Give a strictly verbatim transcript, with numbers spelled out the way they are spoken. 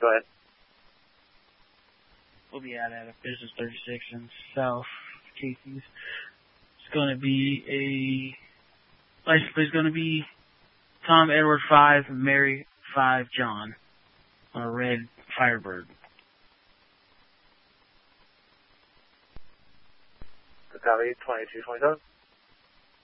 Go ahead. We'll be out at a Business thirty-six in South Casey's. It's going to be a license plate is going to be Tom Edward five, Mary five, John on a red Firebird. Copy, twenty-two twenty-seven.